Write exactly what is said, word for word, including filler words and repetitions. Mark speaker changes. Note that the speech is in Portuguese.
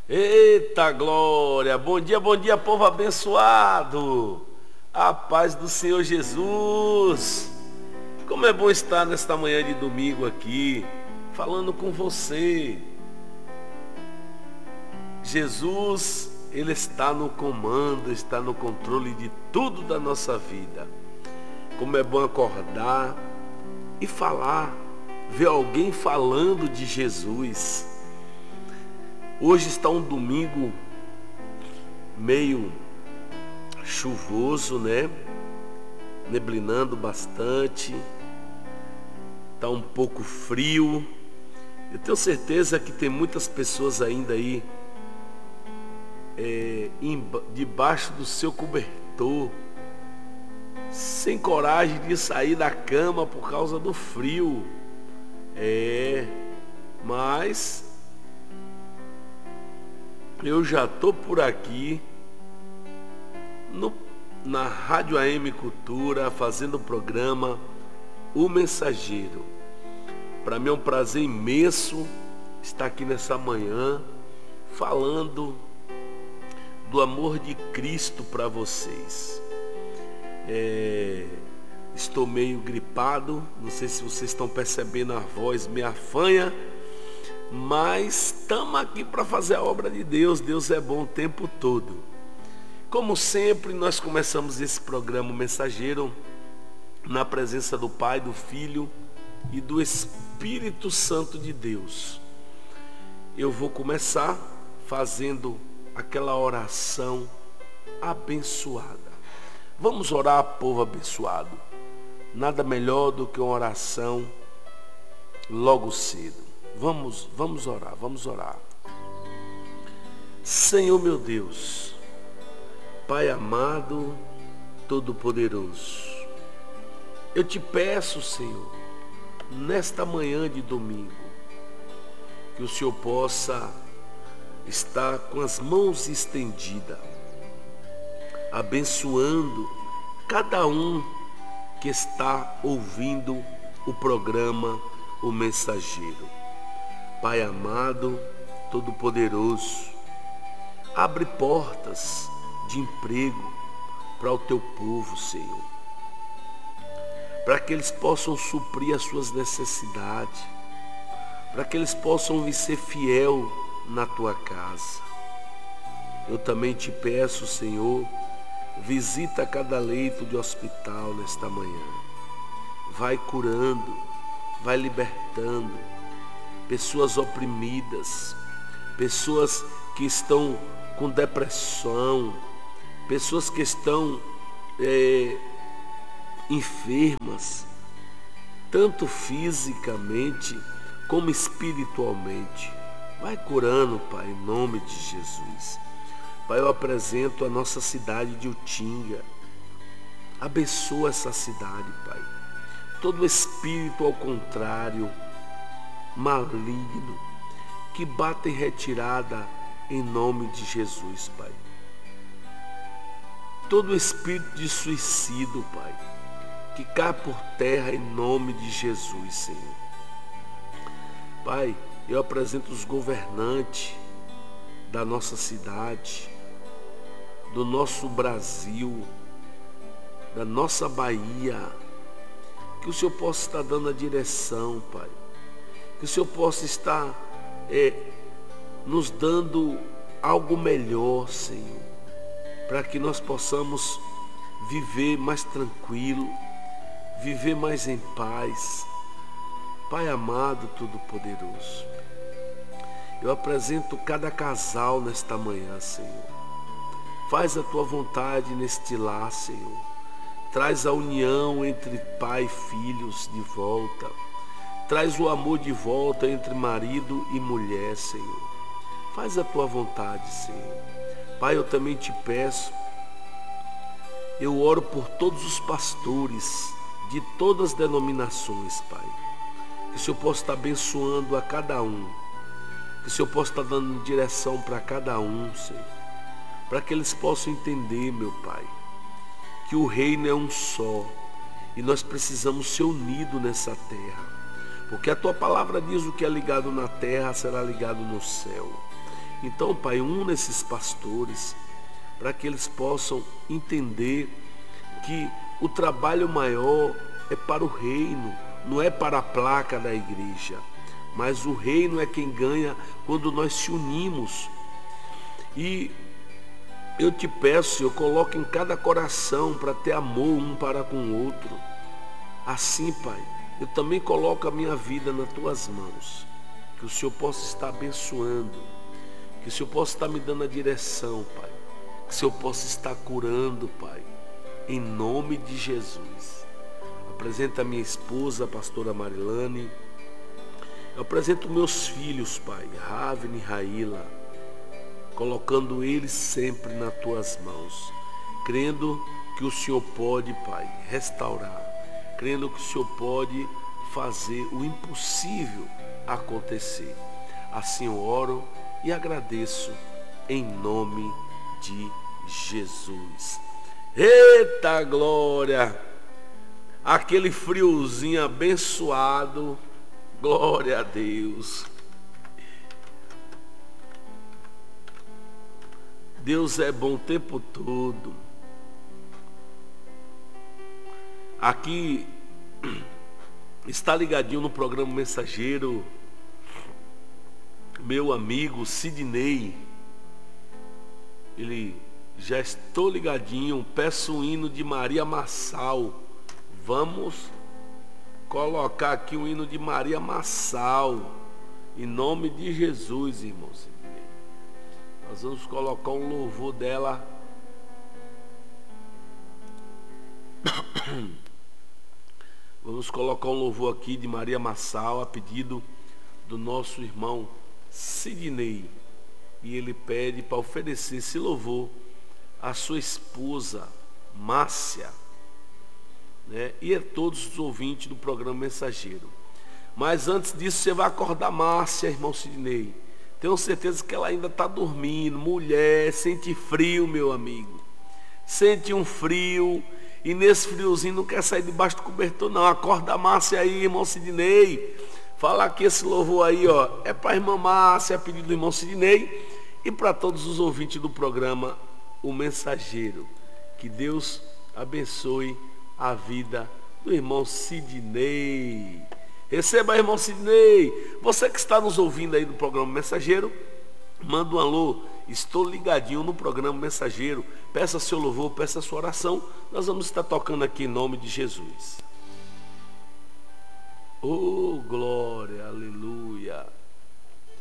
Speaker 1: Eita glória! Bom dia, bom dia, povo abençoado! A paz do Senhor Jesus! Como é bom estar nesta manhã de domingo aqui, falando com você. Jesus, Ele está no comando, está no controle de tudo da nossa vida. Como é bom acordar e falar, ver alguém falando de Jesus. Hoje está um domingo meio chuvoso, né? Neblinando bastante. Está um pouco frio. Eu tenho certeza que tem muitas pessoas ainda aí é, em, debaixo do seu cobertor, sem coragem de sair da cama por causa do frio. É, mas eu já estou por aqui no, na Rádio A M Cultura, fazendo o programa O Mensageiro. Para mim é um prazer imenso estar aqui nessa manhã falando do amor de Cristo para vocês. É, estou meio gripado, não sei se vocês estão percebendo, a voz me afanha, mas estamos aqui para fazer a obra de Deus. Deus é bom o tempo todo. Como sempre, nós começamos esse programa O Mensageiro na presença do Pai, do Filho e do Espírito Santo de Deus. Eu vou começar fazendo aquela oração abençoada. Vamos orar, povo abençoado. Nada melhor do que uma oração logo cedo. Vamos, vamos orar, vamos orar. Senhor meu Deus, Pai amado, Todo-Poderoso, eu te peço, Senhor, nesta manhã de domingo, que o Senhor possa estar com as mãos estendidas, abençoando cada um que está ouvindo o programa O Mensageiro. Pai amado, Todo-Poderoso, abre portas de emprego para o teu povo, Senhor, para que eles possam suprir as suas necessidades, para que eles possam vir ser fiel na tua casa. Eu também te peço, Senhor, visita cada leito de hospital nesta manhã. Vai curando, vai libertando pessoas oprimidas, pessoas que estão com depressão, pessoas que estão é, enfermas, tanto fisicamente como espiritualmente. Vai curando, Pai, em nome de Jesus. Pai, eu apresento a nossa cidade de Utinga. Abençoa essa cidade, Pai. Todo espírito ao contrário, maligno, que bata em retirada em nome de Jesus, Pai. Todo espírito de suicídio, Pai, que cai por terra em nome de Jesus, Senhor. Pai, eu apresento os governantes da nossa cidade, do nosso Brasil, da nossa Bahia, que o Senhor possa estar dando a direção, Pai. Que o Senhor possa estar é, nos dando algo melhor, Senhor, para que nós possamos viver mais tranquilo, viver mais em paz. Pai amado, Todo-Poderoso, eu apresento cada casal nesta manhã, Senhor. Faz a tua vontade neste lar, Senhor. Traz a união entre pai e filhos de volta. Traz o amor de volta entre marido e mulher, Senhor. Faz a tua vontade, Senhor. Pai, eu também te peço, eu oro por todos os pastores de todas as denominações, Pai. Que o Senhor possa estar abençoando a cada um. Que o Senhor possa estar dando direção para cada um, Senhor. Para que eles possam entender, meu Pai, que o reino é um só. E nós precisamos ser unidos nessa terra. Porque a tua palavra diz: o que é ligado na terra será ligado no céu. Então, Pai, una esses pastores para que eles possam entender que o trabalho maior é para o reino, não é para a placa da igreja, mas o reino é quem ganha quando nós se unimos. E eu te peço, eu coloco em cada coração para ter amor um para com o outro. Assim, Pai, eu também coloco a minha vida nas tuas mãos. Que o Senhor possa estar abençoando, que o Senhor possa estar me dando a direção, Pai. Que o Senhor possa estar curando, Pai, em nome de Jesus. Apresento a minha esposa, a pastora Marilane. Eu apresento meus filhos, Pai, Ravine e Raíla, colocando eles sempre nas tuas mãos, crendo que o Senhor pode, Pai, restaurar, crendo que o Senhor pode fazer o impossível acontecer. Assim eu oro e agradeço em nome de Jesus. Eita glória! Aquele friozinho abençoado, glória a Deus. Deus é bom o tempo todo. Aqui está ligadinho no programa Mensageiro meu amigo Sidney. Ele já estou ligadinho. Peço um hino de Maria Massal. Vamos colocar aqui um hino de Maria Massal, em nome de Jesus, irmãos. Nós vamos colocar um louvor dela. Vamos colocar um louvor aqui de Maria Massal, a pedido do nosso irmão Sidney. E ele pede para oferecer esse louvor à sua esposa, Márcia, né? E a todos os ouvintes do programa Mensageiro. Mas antes disso, você vai acordar Márcia, irmão Sidney. Tenho certeza que ela ainda está dormindo. Mulher, sente frio, meu amigo. Sente um frio. E nesse friozinho não quer sair debaixo do cobertor, não. Acorda a Márcia aí, irmão Sidney. Fala que esse louvor aí, ó, é para a irmã Márcia, a pedido do irmão Sidney. E para todos os ouvintes do programa O Mensageiro. Que Deus abençoe a vida do irmão Sidney. Receba, irmão Sidney. Você que está nos ouvindo aí do programa Mensageiro, manda um alô. Estou ligadinho no programa Mensageiro. Peça seu louvor, peça sua oração. Nós vamos estar tocando aqui em nome de Jesus. Oh, glória, aleluia.